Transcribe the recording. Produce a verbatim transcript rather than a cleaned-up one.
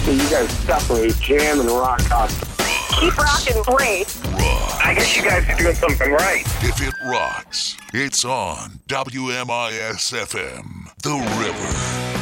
that you guys separate jam and rock content. Keep rocking great. Rock. I guess you guys are doing something right. If it rocks, it's on W M I S F M, The River.